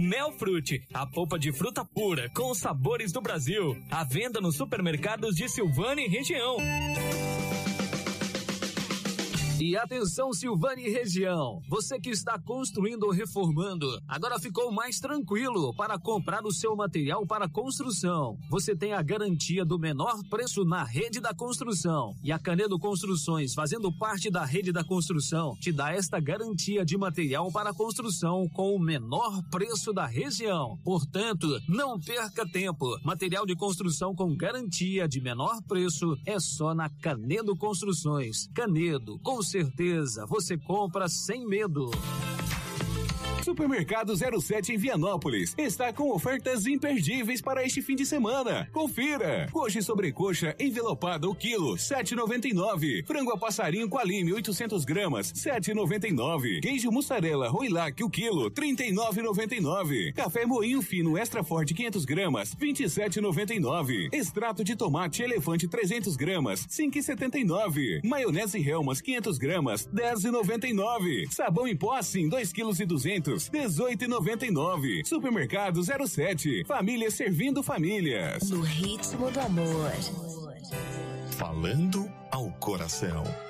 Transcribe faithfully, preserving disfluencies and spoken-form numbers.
Melfrute, a polpa de fruta pura com os sabores do Brasil. À venda nos supermercados de Silvânia e região. E atenção, Silvânia e região, você que está construindo ou reformando, agora ficou mais tranquilo para comprar o seu material para construção. Você tem a garantia do menor preço na rede da construção. E a Canedo Construções, fazendo parte da rede da construção, te dá esta garantia de material para construção com o menor preço da região. Portanto, não perca tempo. Material de construção com garantia de menor preço é só na Canedo Construções. Canedo, com certeza você compra sem medo. Supermercado zero sete em Vianópolis está com ofertas imperdíveis para este fim de semana. Confira! Coxa e sobrecoxa envelopada o quilo, sete e noventa e nove. Frango a passarinho com alime, oitocentos gramas, sete e noventa e nove. Queijo mussarela Roilac o quilo, trinta e nove e noventa e nove. Café moinho fino extra forte quinhentos gramas, vinte e sete e noventa e nove. Extrato de tomate elefante trezentos gramas, cinco e setenta e nove. Maionese Helmas quinhentos gramas, dez e noventa e nove. Sabão em pó assim, dois quilos e duzentos. dezoito e noventa e nove. Supermercado zero sete. Família servindo famílias. No ritmo do amor. Falando ao coração.